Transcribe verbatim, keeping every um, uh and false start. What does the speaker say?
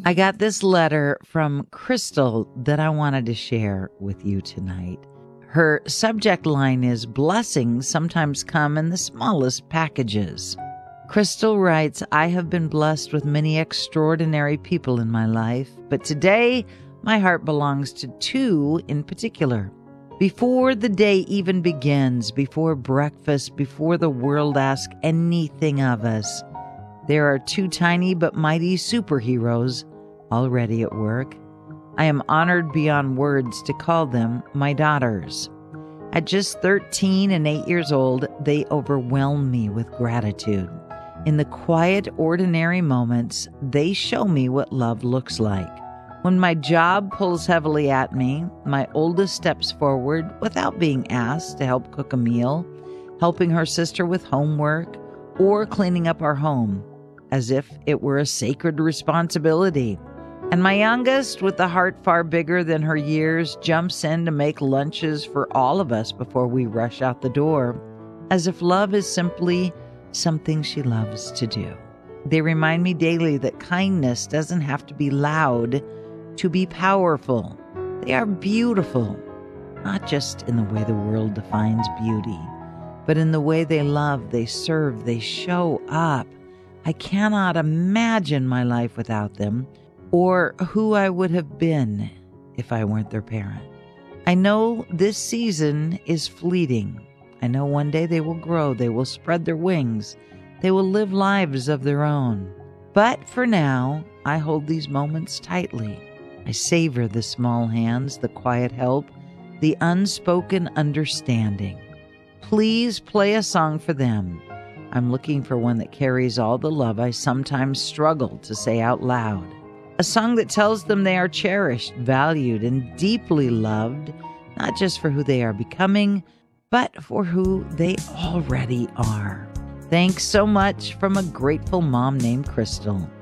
I got this letter from Crystal that I wanted to share with you tonight. Her subject line is, "Blessings sometimes come in the smallest packages." Crystal writes, "I have been blessed with many extraordinary people in my life, but today my heart belongs to two in particular. Before the day even begins, before breakfast, before the world asks anything of us, there are two tiny but mighty superheroes already at work. I am honored beyond words to call them my daughters. At just thirteen and eight years old, they overwhelm me with gratitude. In the quiet, ordinary moments, they show me what love looks like. When my job pulls heavily at me, my oldest steps forward without being asked to help cook a meal, helping her sister with homework, or cleaning up our home, as if it were a sacred responsibility. And my youngest, with a heart far bigger than her years, jumps in to make lunches for all of us before we rush out the door, as if love is simply something she loves to do. They remind me daily that kindness doesn't have to be loud to be powerful. They are beautiful, not just in the way the world defines beauty, but in the way they love, they serve, they show up. I cannot imagine my life without them, or who I would have been if I weren't their parent. I know this season is fleeting. I know one day they will grow, they will spread their wings, they will live lives of their own. But for now, I hold these moments tightly. I savor the small hands, the quiet help, the unspoken understanding. Please play a song for them. I'm looking for one that carries all the love I sometimes struggle to say out loud. A song that tells them they are cherished, valued, and deeply loved, not just for who they are becoming, but for who they already are. Thanks so much from a grateful mom named Crystal.